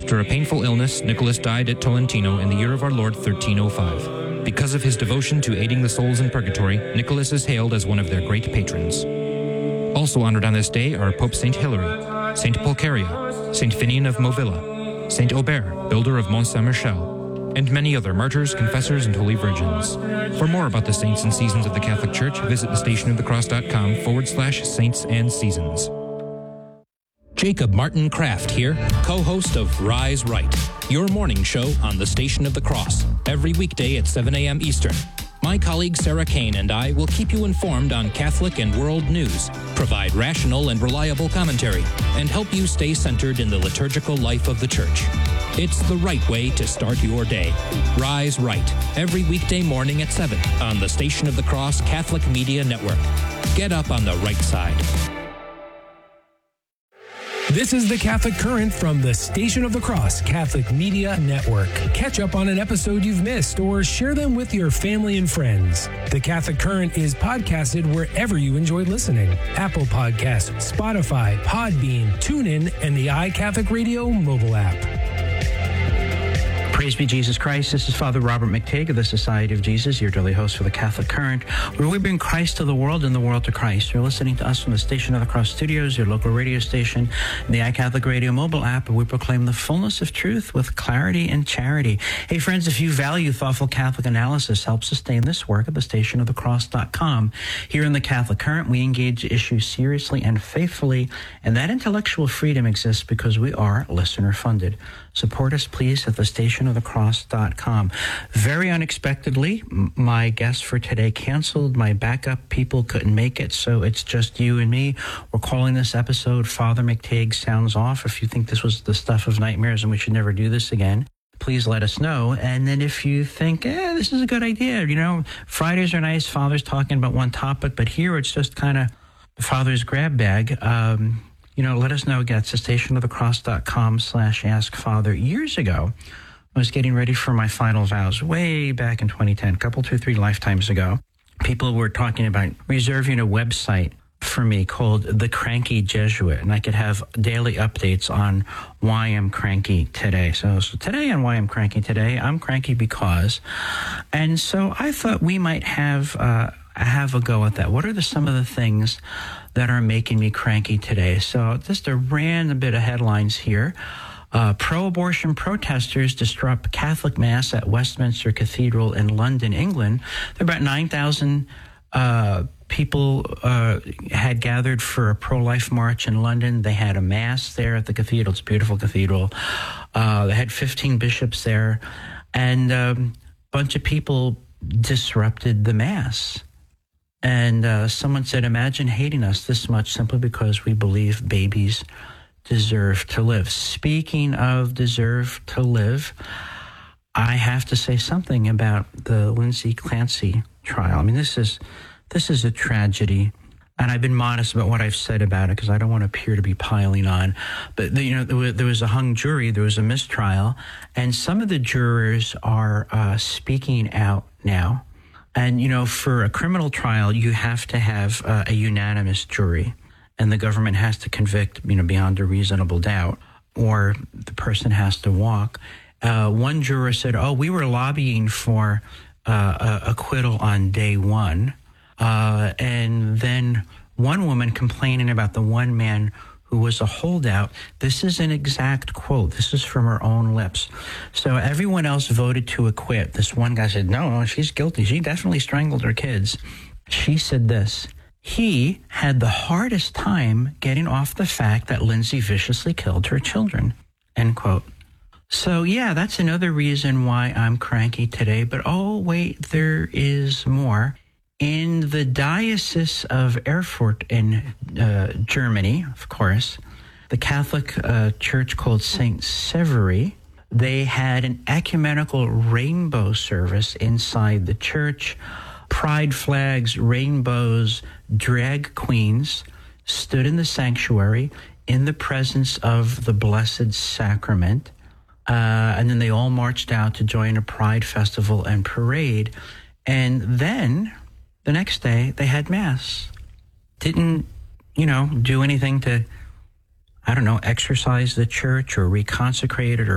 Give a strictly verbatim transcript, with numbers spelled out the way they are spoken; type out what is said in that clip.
After a painful illness, Nicholas died at Tolentino in the year of our Lord thirteen oh five. Because of his devotion to aiding the souls in purgatory, Nicholas is hailed as one of their great patrons. Also honored on this day are Pope Saint Hilary, Saint Pulcheria, Saint Finian of Movilla, Saint Aubert, builder of Mont Saint-Michel, and many other martyrs, confessors, and holy virgins. For more about the saints and seasons of the Catholic Church, visit thestationofthecross.com forward slash saints and seasons. Jacob Martin Kraft here, co-host of Rise Right, your morning show on the Station of the Cross, every weekday at seven a.m. Eastern. My colleague Sarah Kane and I will keep you informed on Catholic and world news, provide rational and reliable commentary, and help you stay centered in the liturgical life of the Church. It's the right way to start your day. Rise Right, every weekday morning at seven on the Station of the Cross Catholic Media Network. Get up on the right side. This is the Catholic Current from the Station of the Cross Catholic Media Network. Catch up on an episode you've missed or share them with your family and friends. The Catholic Current is podcasted wherever you enjoy listening. Apple Podcasts, Spotify, Podbean, TuneIn, and the iCatholic Radio mobile app. Praise be Jesus Christ. This is Father Robert McTague of the Society of Jesus, your daily host for the Catholic Current, where we bring Christ to the world and the world to Christ. You're listening to us from the Station of the Cross Studios, your local radio station, the iCatholic Radio mobile app, where we proclaim the fullness of truth with clarity and charity. Hey, friends, if you value thoughtful Catholic analysis, help sustain this work at the station of the cross dot com. Here in the Catholic Current, we engage issues seriously and faithfully, and that intellectual freedom exists because we are listener-funded. Support us, please, at the station of the cross dot com. Very unexpectedly, my guest for today canceled. My backup people couldn't make it, so it's just you and me. We're calling this episode Father McTague Sounds Off. If you think this was the stuff of nightmares and we should never do this again, please let us know. And then if you think, eh, this is a good idea, you know, Fridays are nice, Father's talking about one topic, but here it's just kind of Father's grab bag. Um, you know, let us know again. It's the station of the cross dot com slash ask father. Years ago, I was getting ready for my final vows way back in twenty ten, a couple, two, three lifetimes ago. People were talking about reserving a website for me called The Cranky Jesuit, and I could have daily updates on why I'm cranky today. So, so today on Why I'm Cranky Today, I'm cranky because, and so I thought we might have uh, have a go at that. What are the, some of the things that are making me cranky today? So just a random bit of headlines here. Uh, pro-abortion protesters disrupt Catholic Mass at Westminster Cathedral in London, England. There are about nine thousand uh, people uh, had gathered for a pro-life march in London. They had a Mass there at the cathedral. It's a beautiful cathedral. Uh, they had fifteen bishops there, and um, a bunch of people disrupted the Mass. And uh, someone said, imagine hating us this much simply because we believe babies deserve to live. Speaking of deserve to live, I have to say something about the Lindsay Clancy trial. I mean, this is this is a tragedy, and I've been modest about what I've said about it because I don't want to appear to be piling on. But the, you know, there was, there was a hung jury, there was a mistrial, and some of the jurors are uh, speaking out now. And you know, for a criminal trial, you have to have uh, a unanimous jury. And the government has to convict, you know, beyond a reasonable doubt, or the person has to walk. Uh, one juror said, oh, we were lobbying for uh, acquittal on day one. Uh, and then one woman complaining about the one man who was a holdout. This is an exact quote. This is from her own lips. So everyone else voted to acquit. This one guy said, no, no, she's guilty. She definitely strangled her kids. She said this. He had the hardest time getting off the fact that Lindsay viciously killed her children, end quote. So, yeah, that's another reason why I'm cranky today. But, oh, wait, there is more. In the Diocese of Erfurt in uh, Germany, of course, the Catholic uh, church called Saint Severy, they had an ecumenical rainbow service inside the church. Pride flags, rainbows, drag queens stood in the sanctuary in the presence of the Blessed Sacrament. Uh, and then they all marched out to join a pride festival and parade. And then the next day they had Mass. Didn't, you know, do anything to, I don't know, exercise the church or reconsecrate it or